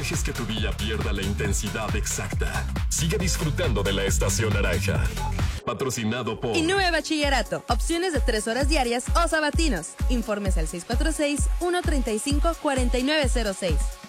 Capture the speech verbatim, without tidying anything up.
dejes que tu día pierda la intensidad exacta. Sigue disfrutando de la Estación Naranja. Patrocinado por Innove Bachillerato. Opciones de tres horas diarias o sabatinos. Informes al seis cuatro seis, uno tres cinco, cuatro nueve cero seis.